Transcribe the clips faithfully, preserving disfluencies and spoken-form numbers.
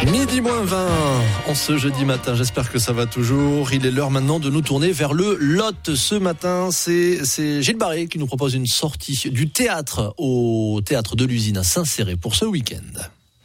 Midi moins vingt, en ce jeudi matin, j'espère que ça va toujours. Il est l'heure maintenant de nous tourner vers le Lot. Ce matin, c'est, c'est Gilles Barré qui nous propose une sortie du théâtre au théâtre de l'Usine à Saint-Céré pour ce week-end.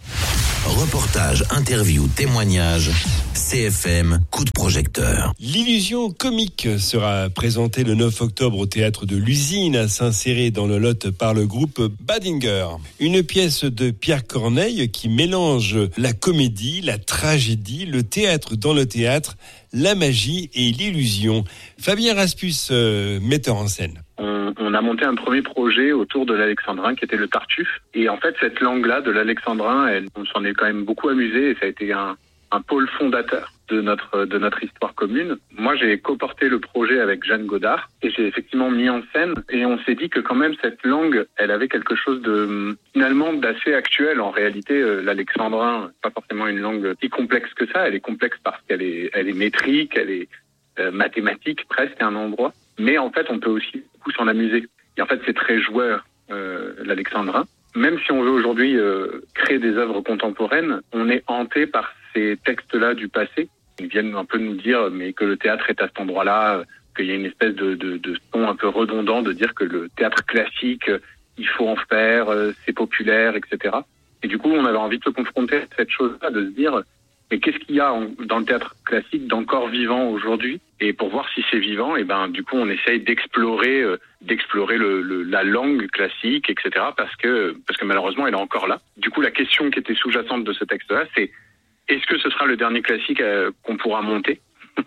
Reportage, interview, témoignage, C F M, coup de projecteur. L'illusion comique sera présentée le neuf octobre au théâtre de l'Usine à Saint-Céré dans le Lot par le groupe Badinger. Une pièce de Pierre Corneille qui mélange la comédie, la tragédie, le théâtre dans le théâtre, la magie et l'illusion. Fabien Raspus, euh, metteur en scène. On, on a monté un premier projet autour de l'alexandrin qui était le Tartuffe. Et en fait, cette langue-là de l'alexandrin, elle, on s'en est quand même beaucoup amusé et ça a été un, un pôle fondateur de notre de notre histoire commune. Moi, j'ai coporté le projet avec Jeanne Godard et j'ai effectivement mis en scène. Et on s'est dit que quand même cette langue, elle avait quelque chose de finalement d'assez actuel. En réalité, euh, l'alexandrin, pas forcément une langue si complexe que ça. Elle est complexe parce qu'elle est elle est métrique, elle est euh, mathématique presque à un endroit. Mais en fait, on peut aussi beaucoup s'en amuser. Et en fait, c'est très joueur, euh, l'alexandrin. Même si on veut aujourd'hui euh, créer des œuvres contemporaines, on est hanté par ces textes-là du passé. Ils viennent un peu nous dire mais que le théâtre est à cet endroit-là, qu'il y a une espèce de, de, de ton un peu redondant de dire que le théâtre classique, il faut en faire, c'est populaire, et cetera. Et du coup, on avait envie de se confronter à cette chose-là, de se dire mais qu'est-ce qu'il y a en, dans le théâtre classique d'encore vivant aujourd'hui? Et pour voir si c'est vivant, et ben du coup on essaye d'explorer, euh, d'explorer le, le, la langue classique, et cetera. Parce que parce que malheureusement elle est encore là. Du coup la question qui était sous-jacente de ce texte-là, c'est est-ce que ce sera le dernier classique euh, qu'on pourra monter?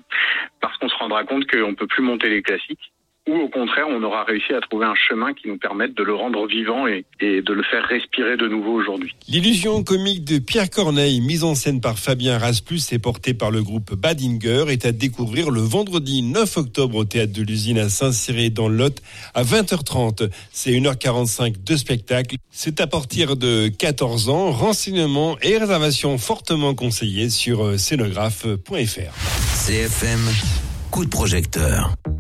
Parce qu'on se rendra compte qu'on peut plus monter les classiques. Ou au contraire, on aura réussi à trouver un chemin qui nous permette de le rendre vivant et, et de le faire respirer de nouveau aujourd'hui. L'illusion comique de Pierre Corneille, mise en scène par Fabien Raspus et portée par le groupe Badinger, est à découvrir le vendredi neuf octobre au théâtre de l'Usine à Saint-Céré dans le Lot à vingt heures trente. C'est une heure quarante-cinq de spectacle. C'est à partir de quatorze ans. Renseignements et réservations fortement conseillés sur scénographe point f r. C F M, coup de projecteur.